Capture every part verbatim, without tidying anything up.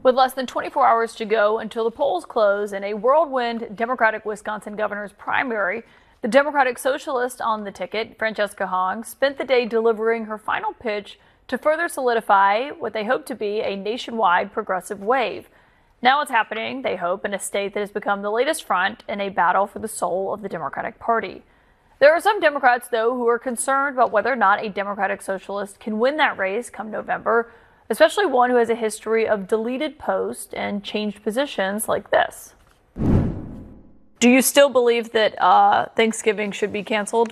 With less than twenty-four hours to go until the polls close in a whirlwind Democratic Wisconsin governor's primary, the Democratic Socialist on the ticket, Francesca Hong, spent the day delivering her final pitch to further solidify what they hope to be a nationwide progressive wave. Now it's happening, they hope, in a state that has become the latest front in a battle for the soul of the Democratic Party. There are some Democrats, though, who are concerned about whether or not a Democratic Socialist can win that race come November, especially one who has a history of deleted posts and changed positions like this. Do you still believe that uh, Thanksgiving should be canceled?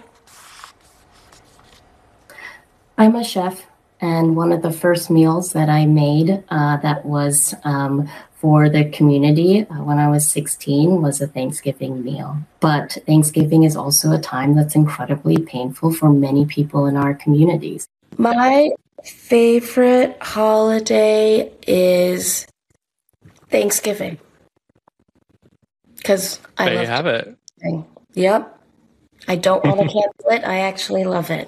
I'm a chef, and one of the first meals that I made uh, that was um, for the community uh, when I was sixteen was a Thanksgiving meal. But Thanksgiving is also a time that's incredibly painful for many people in our communities. My favorite holiday is Thanksgiving. Because I there love you have it. Yep. I don't want to cancel it. I actually love it.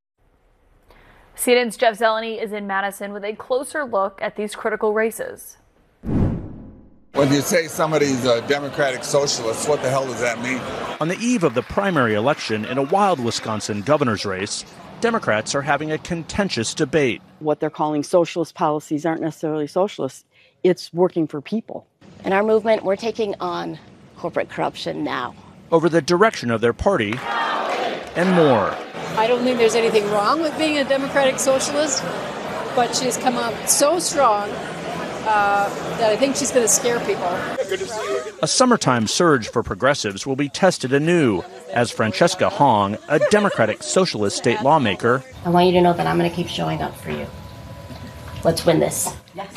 C N N's Jeff Zeleny is in Madison with a closer look at these critical races. When you say somebody's a Democratic Socialist, what the hell does that mean? On the eve of the primary election in a wild Wisconsin governor's race, Democrats are having a contentious debate. What they're calling socialist policies aren't necessarily socialist. It's working for people. In our movement, we're taking on corporate corruption now. Over the direction of their party and more. I don't think there's anything wrong with being a Democratic Socialist, but she's come up so strong uh, that I think she's going to scare people. A summertime surge for progressives will be tested anew as Francesca Hong, a Democratic Socialist state lawmaker, I want you to know that I'm going to keep showing up for you. Let's win this.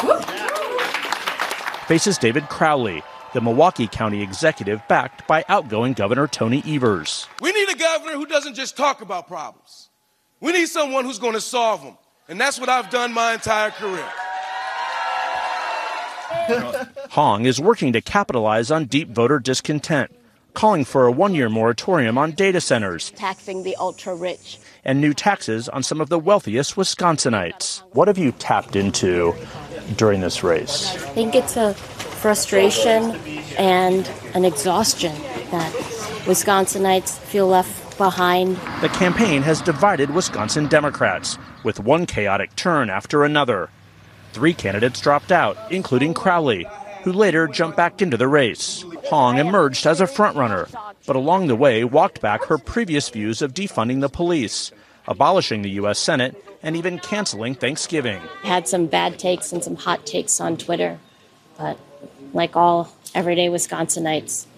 faces David Crowley, the Milwaukee County executive backed by outgoing Governor Tony Evers. We need a governor who doesn't just talk about problems. We need someone who's going to solve them. And that's what I've done my entire career. Hong is working to capitalize on deep voter discontent, calling for a one-year moratorium on data centers, taxing the ultra-rich, and new taxes on some of the wealthiest Wisconsinites. What have you tapped into during this race? I think it's a frustration and an exhaustion that Wisconsinites feel left behind. The campaign has divided Wisconsin Democrats, with one chaotic turn after another. Three candidates dropped out, including Crowley, who later jumped back into the race. Hong emerged as a frontrunner, but along the way walked back her previous views of defunding the police, abolishing the U S Senate, and even canceling Thanksgiving. Had some bad takes and some hot takes on Twitter, but like all everyday Wisconsinites,